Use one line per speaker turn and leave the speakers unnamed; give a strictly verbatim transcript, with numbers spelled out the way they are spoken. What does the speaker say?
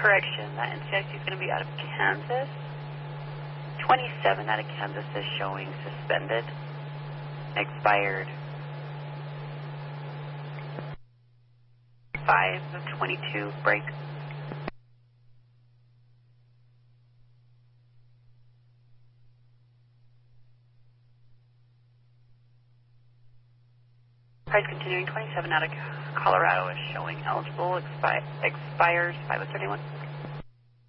correction, that N C I C is going to be out of Kansas. twenty-seven out of Kansas is showing suspended, expired. five of twenty-two, break. Price continuing, twenty-seven out of Colorado is showing eligible, expi expired five of thirty-one.